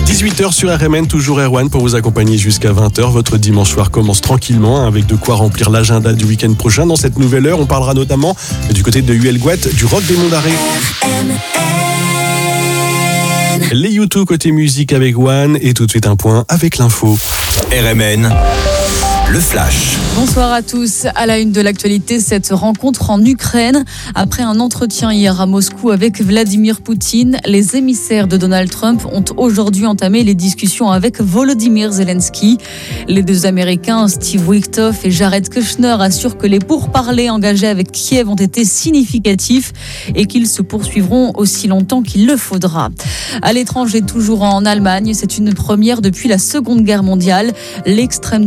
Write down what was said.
18h sur RMN, toujours Erwan pour vous accompagner jusqu'à 20h. Votre dimanche soir commence tranquillement avec de quoi remplir l'agenda du week-end prochain. Dans cette nouvelle heure, on parlera notamment du côté de Huelgoat, du rock des Monts d'Arrée. Les YouTube côté musique avec One et tout de suite un point avec l'info. RMN, le flash. Bonsoir à tous. À la une de l'actualité, cette rencontre en Ukraine. Après un entretien hier à Moscou avec Vladimir Poutine, les émissaires de Donald Trump ont aujourd'hui entamé les discussions avec Volodymyr Zelensky. Les deux Américains, Steve Witkoff et Jared Kushner, assurent que les pourparlers engagés avec Kiev ont été significatifs et qu'ils se poursuivront aussi longtemps qu'il le faudra. À l'étranger, toujours en Allemagne, c'est une première depuis la Seconde Guerre mondiale. L'extrême